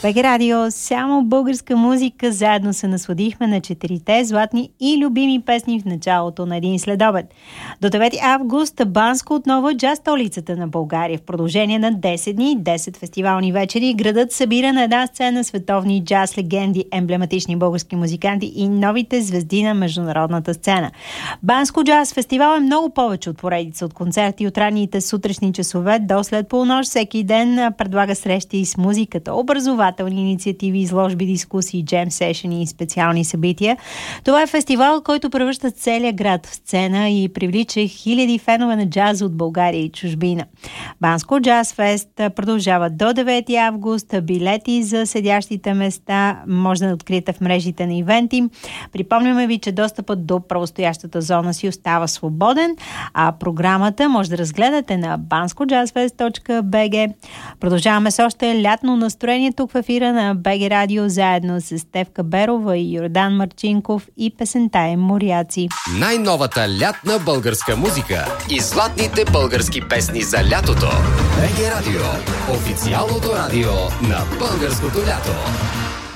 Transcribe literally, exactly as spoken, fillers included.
БГ Радио, само българска музика. Заедно се насладихме на четирите златни и любими песни в началото на един следобед. До девети август Банско отново е джаз столицата на България. В продължение на десет дни, десет фестивални вечери, градът събира на една сцена световни джаз легенди, емблематични български музиканти и новите звезди на международната сцена. Банско джаз фестивал е много повече от поредица от концерти от ранните сутрешни часове до след полунощ. Всеки ден предлага срещи с музиката, образователни инициативи, изложби, дискусии, джем сешени и специални събития. Това е фестивал, който превръща целия град в сцена и привлича хиляди фенове на джаз от България и чужбина. Банско Джаз Фест продължава до девети август. Билети за седящите места може да откриете в мрежите на ивенти. Припомняме ви, че достъпът до правостоящата зона си остава свободен, а програмата може да разгледате на банско джаз фест точка би джи. Продължаваме с още лятно настроение тук в ефира на БГ Радио, заедно с Стефка Берова и Йордан Марчинков и песента е Моряци. Най-новата лятна българска музика и златните български песни за лятото. БГ Радио, официалното радио на българското лято.